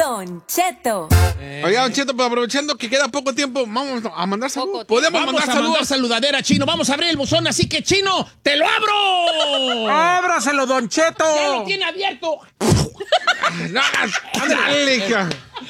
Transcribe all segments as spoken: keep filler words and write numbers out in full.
Don Cheto. Eh. Oiga, Don Cheto, pues aprovechando que queda poco tiempo, vamos a mandar saludos. Podemos vamos mandar a saludos. mandar saludadera, Chino. Vamos a abrir el buzón, así que, Chino, ¡te lo abro! ¡Ábraselo, Don Cheto! ¡Ya lo tiene abierto! Dale, hija.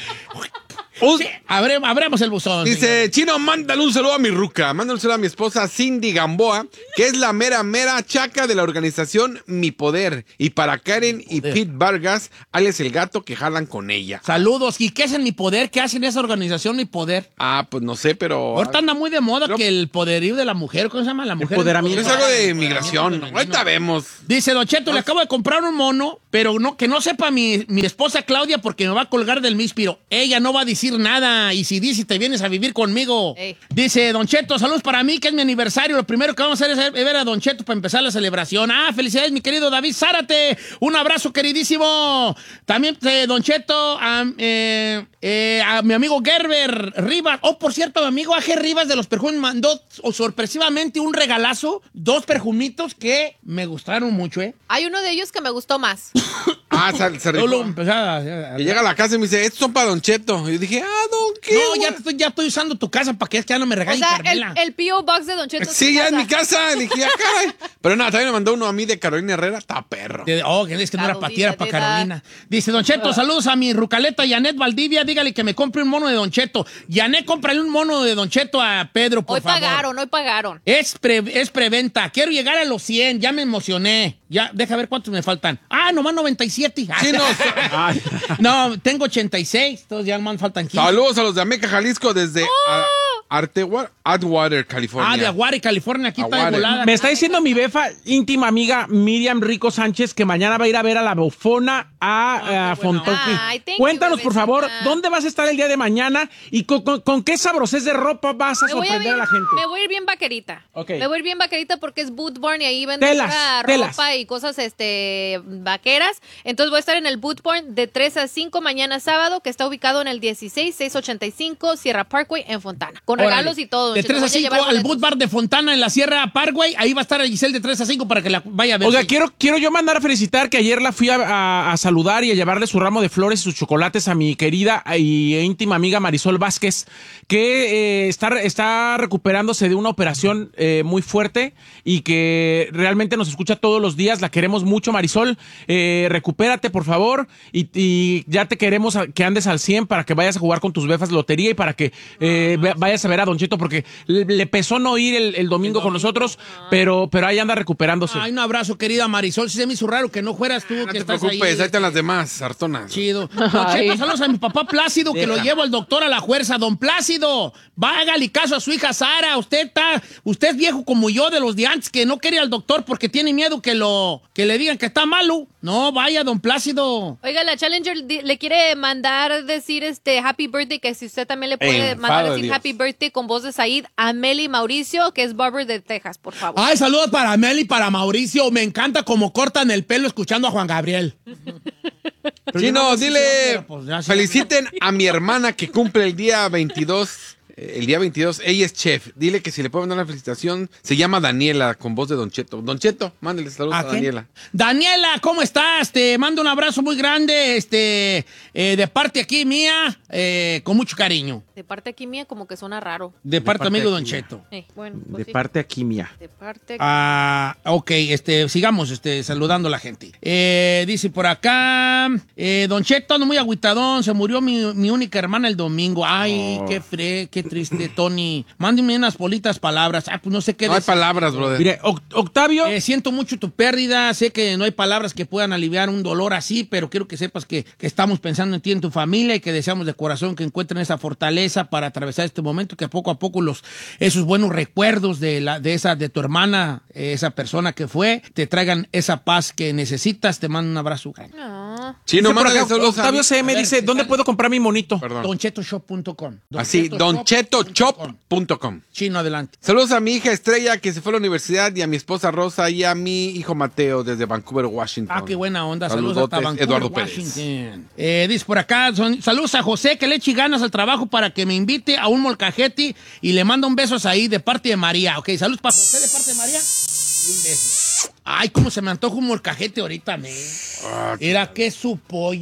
Sí, abre, abramos el buzón. Dice, señor. Chino, mándale un saludo a mi ruca. Mándale un saludo a mi esposa Cindy Gamboa, que es la mera, mera chaca de la organización Mi Poder. Y para Karen y Pete Vargas, alias el gato, que jalan con ella. Saludos. ¿Y qué es en Mi Poder? ¿Qué hacen esa organización Mi Poder? Ah, pues no sé, pero... Ahorita anda muy de moda Pero... que el poderío de la mujer, ¿cómo se llama? La mujer. Empoderamiento. Es algo de migración. Ahorita vemos. Dice, Don Cheto, le acabo de comprar un mono, pero no, que no sepa mi, mi esposa Claudia porque me va a colgar del míspiro. Ella no va a decir nada y si dice te vienes a vivir conmigo. Ey. Dice, Don Cheto, saludos para mí, que es mi aniversario. Lo primero que vamos a hacer es ver a Don Cheto para empezar la celebración. Ah, felicidades, mi querido David Zárate. Un abrazo, queridísimo. También, eh, Don Cheto, a, eh, eh, a mi amigo Gerber Rivas. Oh, por cierto, mi amigo A G Rivas de los perfumes mandó oh, sorpresivamente un regalazo, dos perfumitos que me gustaron mucho, ¿eh? Hay uno de ellos que me gustó más. Ah, se, se rifó. Solo empezaba a... Que llega a la casa y me dice, estos son para Don Cheto. Y yo dije, ah, Don, ¿qué? No, ya estoy, ya estoy usando tu casa para que es que ya no me O regalen sea, el, Carmela. el P O Box de Don Cheto. Sí, ya en mi casa. Le dije, ah, caray. Pero nada, también me mandó uno a mí de Carolina Herrera. Está perro. De- oh, que es que no era para ti, era para Carolina. Dice, Don Cheto, saludos a mi rucaleta Janet Valdivia. Dígale que me compre un mono de Don Cheto. Janet, cómprale un mono de Don Cheto a Pedro, por Hoy favor. pagaron, hoy pagaron. Es, pre, es preventa. Quiero llegar a los cien. Ya me emocioné. Ya, deja ver cuántos me faltan. Ah, nomás noventa y siete. Sí, no. No, tengo ochenta y seis. Entonces ya nomás faltan quince. Saludos a los de Ameca, Jalisco, desde a- Artewa- Atwater, California. Ah, de Aguare, California. Aquí está de Aguare. volada. Me está diciendo mi befa, íntima amiga Miriam Rico Sánchez, que mañana va a ir a ver a la bofona a, a Fontoki. Ay, thank you, Cuéntanos, por bebecita. favor, ¿dónde vas a estar el día de mañana y con, con- con qué sabrosez de ropa vas a Me voy, a sorprender ver- a, la gente? me voy a ir bien vaquerita. Ok. Me voy a ir bien vaquerita porque es Boot Barn y ahí venden Telas, pura telas. ropa y cosas este, vaqueras. Entonces voy a estar en el Boot Barn de tres a cinco mañana sábado, que está ubicado en el dieciséis seiscientos ochenta y cinco Sierra Parkway en Fontana. Con Órale. regalos y todo. De Cheto. tres a Voy cinco llevar al boletos. Boot Bar de Fontana en la Sierra Parkway. Ahí va a estar Giselle de tres a cinco para que la vaya a ver. Oiga, quiero, quiero yo mandar a felicitar que ayer la fui a, a- a saludar y a llevarle su ramo de flores y sus chocolates a mi querida y íntima amiga Marisol Vázquez, que eh, está, está recuperándose de una operación eh, muy fuerte y que realmente nos escucha todos los días. La queremos mucho, Marisol. Eh, recupérate, por favor, y, y ya te queremos a- que andes al cien para que vayas a jugar con tus befas lotería y para que eh, ve- vayas a ver a Don Cheto, porque le, le pesó no ir el, el domingo con nosotros, pero, pero ahí anda recuperándose. Ay, un abrazo, querida Marisol. Sí se me hizo raro que no fueras tú, No que te estás preocupes, ahí. ahí están las demás, sartonas. Chido. Don Cheto, saludos a mi papá Plácido, que lo llevo al doctor a la fuerza. Don Plácido, hágale caso a su hija Sara. Usted está, usted es viejo como yo de los de antes, que no quiere al doctor porque tiene miedo que lo, que le digan que está malo. No, vaya, don Plácido. Oiga, la Challenger di- le quiere mandar decir este Happy Birthday, que si usted también le puede Enfado mandar de decir Dios. Happy Birthday con voz de Said a Meli Mauricio, que es barber de Texas, por favor. Ay, saludos para Mel y para Mauricio. Me encanta cómo cortan el pelo escuchando a Juan Gabriel. Pero yo Chino, no sé si dile, pero, pues, ya sí. feliciten a mi hermana que cumple el día veintidós. eh, El día veintidós, ella es chef. Dile que si le puedo mandar una felicitación, se llama Daniela, con voz de Don Cheto. Don Cheto, mándale saludos a, ¿A quién? Daniela. Daniela, ¿cómo estás? Te mando un abrazo muy grande, este, eh, de parte aquí mía, eh, con mucho cariño. De parte aquí mía, como que suena raro. De parte parte amigo aquí Don mía. Cheto. Eh, bueno, pues De sí. parte aquí mía. De parte aquí. Ah, ok, este, sigamos este, saludando a la gente. Eh, dice por acá, eh, Don Cheto, ando muy agüitadón, se murió mi, mi única hermana el domingo. Ay, Oh. qué fre, qué triste, Tony. Mándeme unas bolitas palabras. Ah, pues no sé qué No hay decir. palabras, brother. Mire, Oc- Octavio, Eh, siento mucho tu pérdida, sé que no hay palabras que puedan aliviar un dolor así, pero quiero que sepas que, que estamos pensando en ti, en tu familia, y que deseamos de corazón que encuentren esa fortaleza para atravesar este momento, que poco a poco los, esos buenos recuerdos de, la, de, esa, de tu hermana, eh, esa persona que fue, te traigan esa paz que necesitas. Te mando un abrazo. No. Chino, dice por mándale acá, saludos a Octavio C M A ver, dice, ¿dónde puedo comprar mi monito? Perdón. don cheto shop punto com. Así, don cheto shop punto com. Chino, adelante. Saludos a mi hija Estrella, que se fue a la universidad, y a mi esposa Rosa, y a mi hijo Mateo, desde Vancouver, Washington. Ah, qué buena onda. Saludos hasta Saludotes, Vancouver, Eduardo Pérez. Washington. Eh, dice por acá, son- saludos a José, que le eche ganas al trabajo para que me invite a un molcajete y le manda un beso ahí de parte de María. Ok, saludos para José de parte de María y un beso. Ay, cómo se me antoja un molcajete ahorita, me. Ah, Era que su pollo.